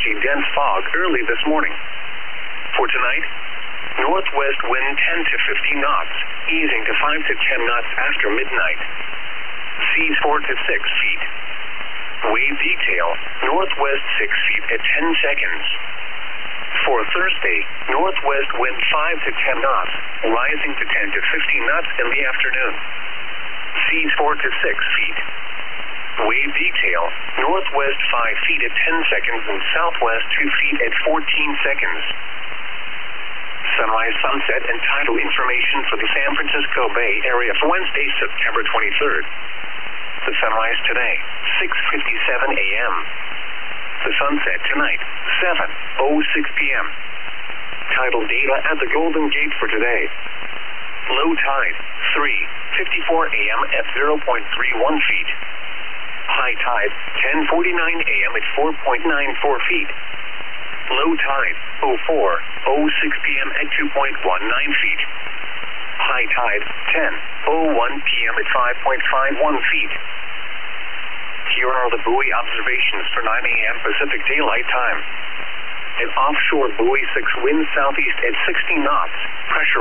patchy, dense fog early this morning. For tonight, northwest wind 10 to 15 knots, easing to 5 to 10 knots after midnight. Seas 4 to 6 feet. Wave detail, northwest 6 feet at 10 seconds. For Thursday, northwest wind 5 to 10 knots, rising to 10 to 15 knots in the afternoon. Seas 4 to 6 feet. Wave detail, northwest 5 feet at 10 seconds and southwest 2 feet at 14 seconds. Sunrise, sunset, and tidal information for the San Francisco Bay Area for Wednesday, September 23rd. The sunrise today, 6:57 a.m. The sunset tonight, 7:06 p.m. Tidal data at the Golden Gate for today. Low tide, 3:54 a.m. at 0.31 feet. High tide, 10:49 a.m. at 4.94 feet. Low tide, 04:06 p.m. at 2.19 feet. High tide, 10:01 p.m. at 5.51 feet. Here are the buoy observations for 9 a.m. Pacific Daylight Time. An offshore buoy 6 winds southeast at 60 knots, pressure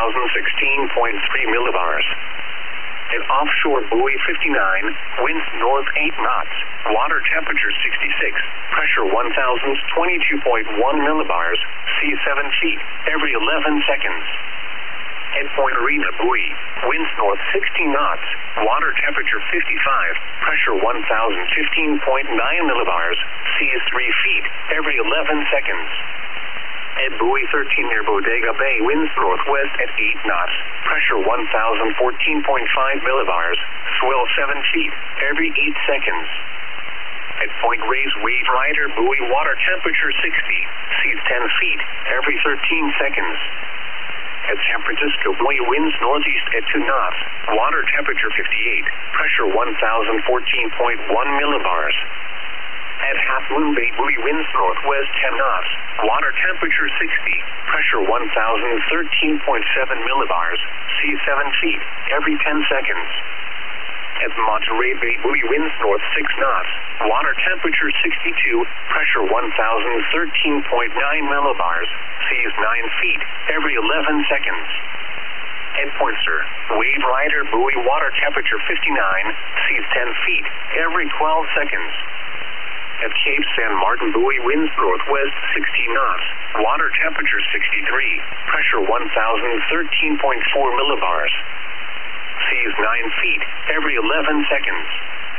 1,016.3 millibars. An offshore buoy 59, winds north 8 knots, water temperature 66, pressure 1,022.1 millibars, sea 7 feet, every 11 seconds. At Point Arena buoy, winds north 60 knots, water temperature 55, pressure 1,015.9 millibars, seas 3 feet, every 11 seconds. At buoy 13 near Bodega Bay, winds northwest at 8 knots, pressure 1,014.5 millibars, swell 7 feet, every 8 seconds. At Point Reyes Wave Rider buoy, water temperature 60, seas 10 feet, every 13 seconds. At San Francisco buoy, winds northeast at 2 knots, water temperature 58, pressure 1,014.1 millibars. At Half Moon Bay buoy, winds northwest 10 knots, water temperature 60, pressure 1,013.7 millibars, sea 7 feet, every 10 seconds. At Monterey Bay buoy, winds north 6 knots, water temperature 62, pressure 1,013.9 millibars, seas 9 feet, every 11 seconds. At Point Sur, Wave Rider buoy, water temperature 59, seas 10 feet, every 12 seconds. At Cape San Martin buoy, winds northwest 16 knots, water temperature 63, pressure 1,013.4 millibars. Seas 9 feet, every 11 seconds.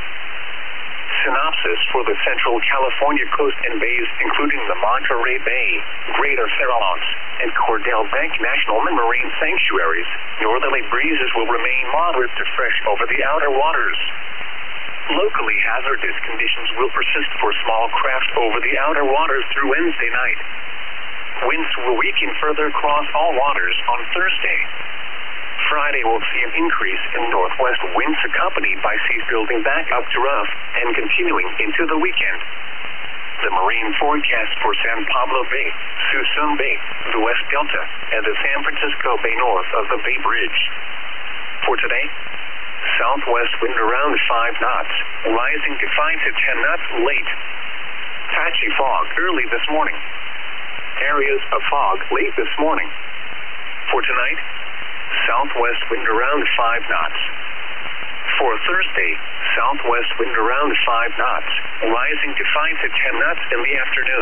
Synopsis for the Central California coast and bays, including the Monterey Bay, Greater Farallones, and Cordell Bank National Marine Sanctuaries, northerly breezes will remain moderate to fresh over the outer waters. Locally hazardous conditions will persist for small craft over the outer waters through Wednesday night. Winds will weaken further across all waters on Thursday. Friday will see an increase in northwest winds accompanied by seas building back up to rough and continuing into the weekend. The marine forecast for San Pablo Bay, Suisun Bay, the West Delta, and the San Francisco Bay north of the Bay Bridge. For today, southwest wind around 5 knots, rising to 5 to 10 knots late. Patchy fog early this morning. Areas of fog late this morning. For tonight, southwest wind around 5 knots. For Thursday, southwest wind around 5 knots, rising to 5 to 10 knots in the afternoon.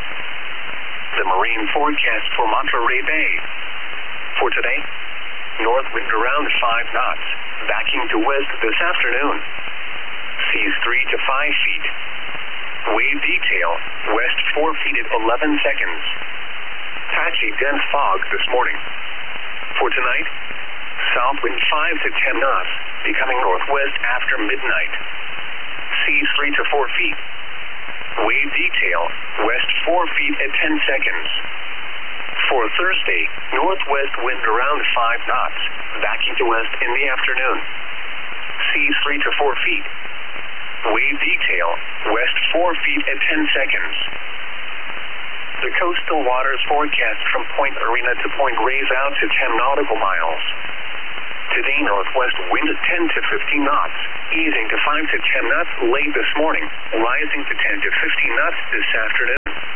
The marine forecast for Monterey Bay. For today, north wind around 5 knots, backing to west this afternoon. Seas 3 to 5 feet. Wave detail, west 4 feet at 11 seconds. Patchy dense fog this morning. For tonight, south wind 5 to 10 knots, becoming northwest after midnight. Seas 3 to 4 feet. Wave detail, west 4 feet at 10 seconds. For Thursday, northwest wind around 5 knots, backing to west in the afternoon. Seas 3 to 4 feet. Wave detail, west 4 feet at 10 seconds. The coastal waters forecast from Point Arena to Point Reyes out to 10 nautical miles. Today, northwest wind 10 to 15 knots, easing to 5 to 10 knots late this morning, rising to 10 to 15 knots this afternoon.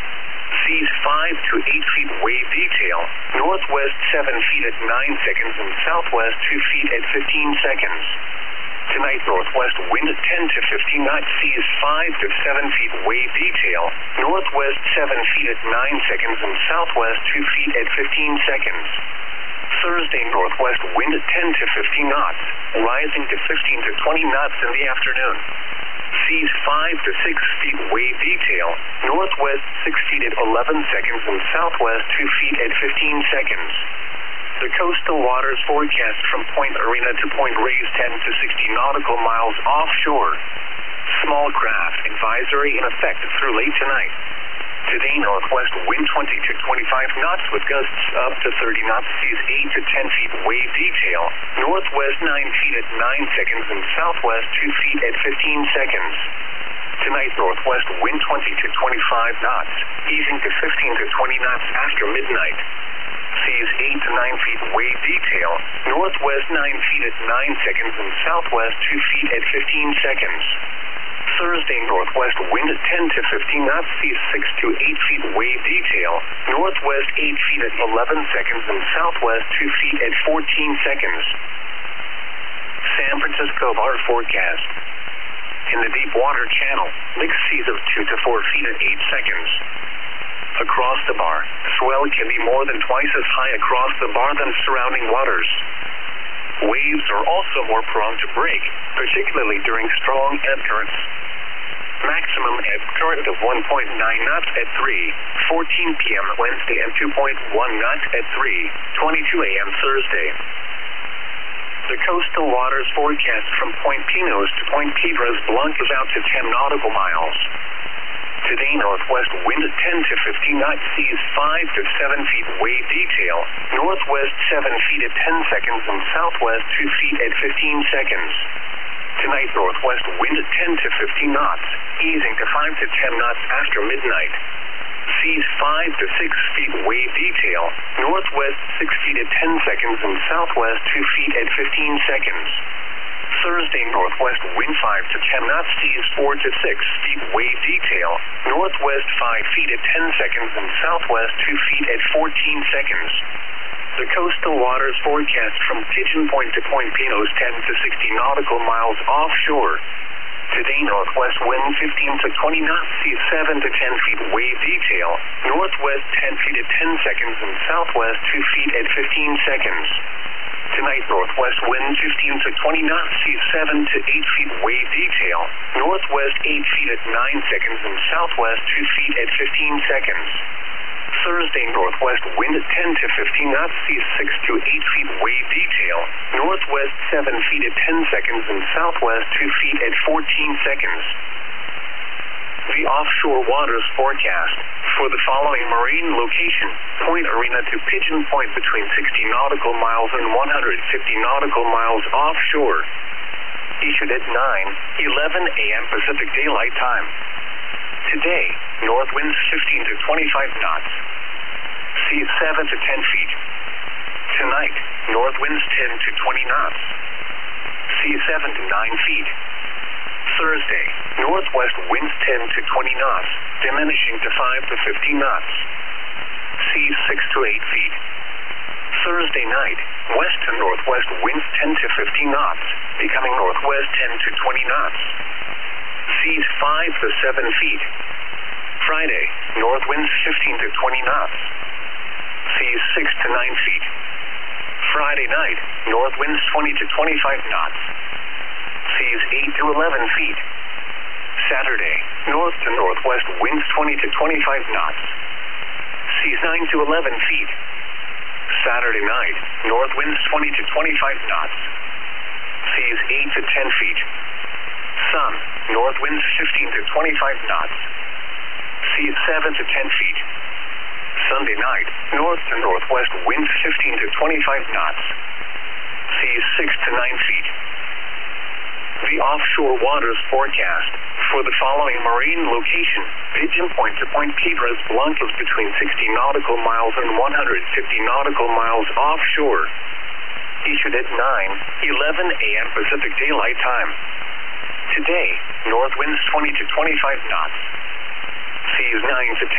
Seas 5 to 8 feet wave detail. Northwest 7 feet at 9 seconds and southwest 2 feet at 15 seconds. Tonight, northwest wind at 10 to 15 knots. Seas 5 to 7 feet wave detail. Northwest 7 feet at 9 seconds and southwest 2 feet at 15 seconds. Thursday, northwest wind at 10 to 15 knots, rising to 15 to 20 knots in the afternoon. Seas 5 to 6 feet wave detail. Northwest 6 feet at 11 seconds and southwest 2 feet at 15 seconds. The coastal waters forecast from Point Arena to Point Reyes 10 to 60 nautical miles offshore. Small craft advisory in effect through late tonight. Today, northwest wind 20 to 25 knots with gusts up to 30 knots. Seas 8 to 10 feet wave detail. Northwest 9 feet at 9 seconds and southwest 2 feet at 15 seconds. Tonight, northwest wind 20 to 25 knots, easing to 15 to 20 knots after midnight. Seas 8 to 9 feet wave detail. Northwest 9 feet at 9 seconds and southwest 2 feet at 15 seconds. Thursday, northwest wind at 10 to 15 knots. Seas 6 to 8 feet wave detail. Northwest 8 feet at 11 seconds and southwest 2 feet at 14 seconds. San Francisco bar forecast. In the deep water channel, mixed seas of 2 to 4 feet at 8 seconds. Across the bar, swell can be more than twice as high across the bar than surrounding waters. Waves are also more prone to break, particularly during strong ebb currents. Maximum ebb current of 1.9 knots at 3:14 p.m. Wednesday and 2.1 knots at 3:22 a.m. Thursday. The coastal waters forecast from Point Pinos to Point Piedras Blancas out to 10 nautical miles. Today, northwest wind at 10 to 15 knots. Seas 5 to 7 feet wave detail. Northwest 7 feet at 10 seconds and southwest 2 feet at 15 seconds. Tonight, northwest wind at 10 to 15 knots, easing to 5 to 10 knots after midnight. Seas 5 to 6 feet wave detail. Northwest 6 feet at 10 seconds and southwest 2 feet at 15 seconds. Thursday, northwest wind 5 to 10 knots. Seas 4 to 6 feet wave detail. Northwest 5 feet at 10 seconds and southwest 2 feet at 14 seconds. The coastal waters forecast from Pigeon Point to Point Pinos 10 to 60 nautical miles offshore. Today, northwest wind 15 to 20 knots. Seas 7 to 10 feet wave detail. Northwest 10 feet at 10 seconds and southwest 2 feet at 15 seconds. Tonight, northwest wind 15 to 20 knots. Seas 7 to 8 feet wave detail. Northwest 8 feet at 9 seconds and southwest 2 feet at 15 seconds. Thursday, northwest wind at 10 to 15 knots. Seas 6 to 8 feet wave detail. Northwest 7 feet at 10 seconds and southwest 2 feet at 14 seconds. The offshore waters forecast for the following marine location: Point Arena to Pigeon Point between 60 nautical miles and 150 nautical miles offshore. Issued at 9:11 a.m. Pacific Daylight Time. Today, north winds 15 to 25 knots. Seas 7 to 10 feet. Tonight, north winds 10 to 20 knots. Seas 7 to 9 feet. Thursday, northwest winds 10 to 20 knots, diminishing to 5 to 15 knots. Seas 6 to 8 feet. Thursday night, west to northwest winds 10 to 15 knots, becoming northwest 10 to 20 knots. Seas 5 to 7 feet. Friday, north winds 15 to 20 knots. Seas 6 to 9 feet. Friday night, north winds 20 to 25 knots. Seas 8 to 11 feet. Saturday, north to northwest winds 20 to 25 knots. Seas 9 to 11 feet. Saturday night, north winds 20 to 25 knots. Seas 8 to 10 feet. Sun, north winds 15 to 25 knots. Seas 7 to 10 feet. Sunday night, north to northwest winds 15 to 25 knots. Seas 6 to 9 feet. The offshore waters forecast for the following marine location: Pigeon Point to Point Piedras Blancas between 60 nautical miles and 150 nautical miles offshore. Issued at 9:11 a.m. Pacific Daylight Time. Today, north winds 20 to 25 knots. Seas 9 to 10